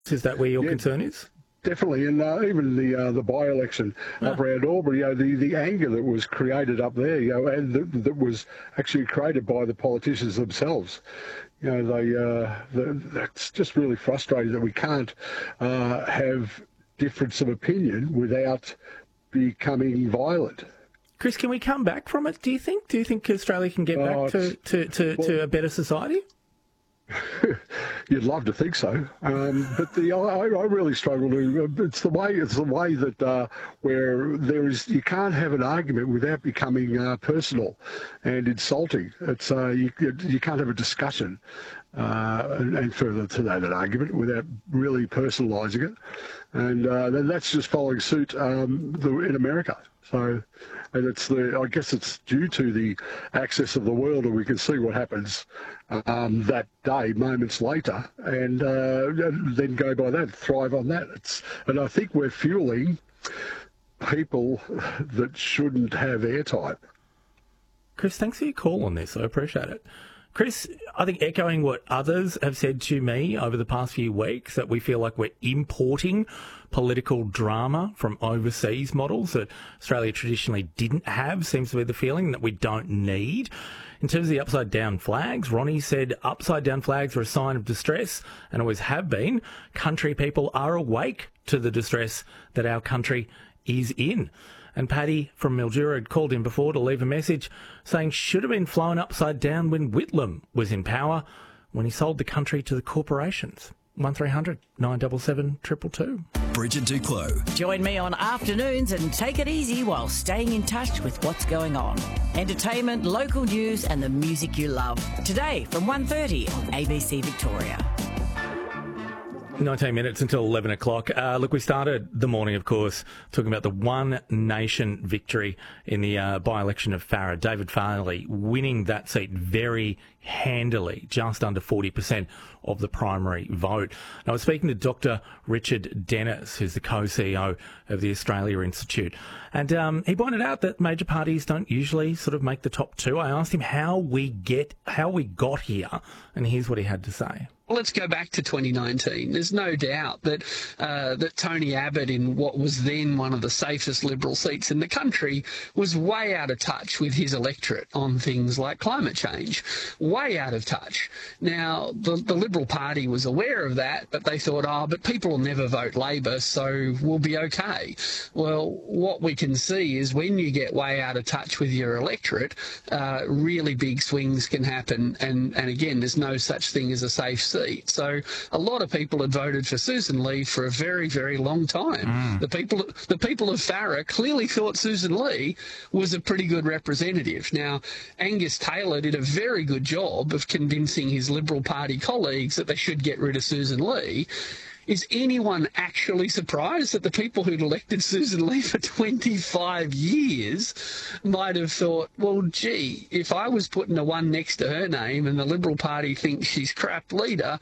Is that where your concern is? Definitely, and even the by-election up around Albury, the anger that was created up there, and that was actually created by the politicians themselves. That's just really frustrating that we can't have difference of opinion without becoming violent. Chris, can we come back from it, do you think? Do you think Australia can get back to a better society? You'd love to think so, but I really struggle to. It's the way that where there is, you can't have an argument without becoming personal and insulting. It's you can't have a discussion and further to that an argument without really personalising it, and that's just following suit in America. So. And I guess it's due to the access of the world, and we can see what happens that day, moments later, and then go by that, thrive on that. And I think we're fueling people that shouldn't have airtime. Chris, thanks for your call on this. I appreciate it. Chris, I think echoing what others have said to me over the past few weeks, that we feel like we're importing political drama from overseas models that Australia traditionally didn't have, seems to be the feeling that we don't need. In terms of the upside-down flags, Ronnie said upside-down flags are a sign of distress and always have been. Country people are awake to the distress that our country is in. And Paddy from Mildura had called in before to leave a message saying should have been flown upside down when Whitlam was in power, when he sold the country to the corporations. 1300 977 222. Bridget Duclos. Join me on afternoons and take it easy while staying in touch with what's going on. Entertainment, local news and the music you love. Today from 1:30 on ABC Victoria. 19 minutes until 11 o'clock. Look, we started the morning, of course, talking about the One Nation victory in the by-election of Farrer. David Farley winning that seat very handily, just under 40% of the primary vote. Now, I was speaking to Dr. Richard Dennis, who's the co-CEO of the Australia Institute, and he pointed out that major parties don't usually sort of make the top two. I asked him how we got here, and here's what he had to say. Let's go back to 2019. There's no doubt that that Tony Abbott, in what was then one of the safest Liberal seats in the country, was way out of touch with his electorate on things like climate change. Way out of touch. Now, the Liberal Party was aware of that, but they thought, but people will never vote Labor, so we'll be okay. Well, what we can see is when you get way out of touch with your electorate, really big swings can happen, and again, there's no such thing as a safe seat. So a lot of people had voted for Susan Lee for a very, very long time. The people of Farrer clearly thought Susan Lee was a pretty good representative. Now, Angus Taylor did a very good job of convincing his Liberal Party colleagues that they should get rid of Susan Lee. Is anyone actually surprised that the people who'd elected Susan Lee for 25 years might have thought, well, gee, if I was putting a one next to her name and the Liberal Party thinks she's crap leader,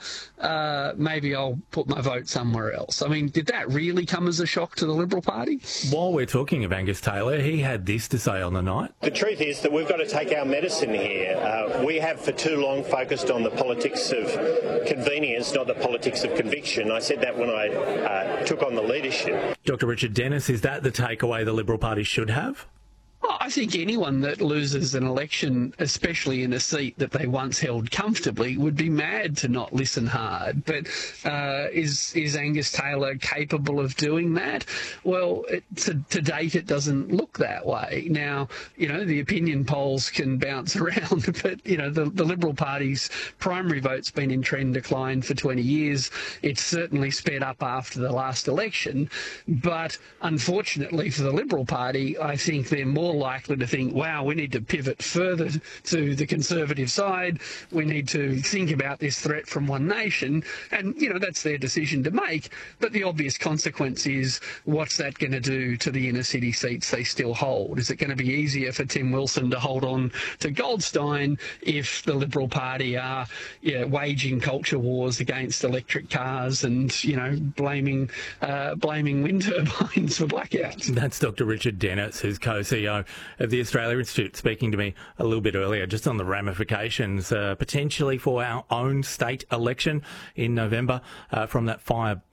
maybe I'll put my vote somewhere else. I mean, did that really come as a shock to the Liberal Party? While we're talking of Angus Taylor, he had this to say on the night. The truth is that we've got to take our medicine here. We have for too long focused on the politics of convenience, not the politics of conviction. I said that when I took on the leadership. Dr. Richard Dennis, is that the takeaway the Liberal Party should have? Well, I think anyone that loses an election, especially in a seat that they once held comfortably, would be mad to not listen hard. But is Angus Taylor capable of doing that? Well, to date, it doesn't look that way. Now, the opinion polls can bounce around, but, the Liberal Party's primary vote's been in trend decline for 20 years. It's certainly sped up after the last election. But unfortunately for the Liberal Party, I think they're more likely to think, wow, we need to pivot further to the Conservative side. We need to think about this threat from One Nation. And, that's their decision to make. But the obvious consequence is, what's that going to do to the inner city seats they still hold? Is it going to be easier for Tim Wilson to hold on to Goldstein if the Liberal Party are waging culture wars against electric cars and, blaming wind turbines for blackouts? That's Dr. Richard Dennis, who's co-CEO of the Australia Institute, speaking to me a little bit earlier just on the ramifications potentially for our own state election in November from that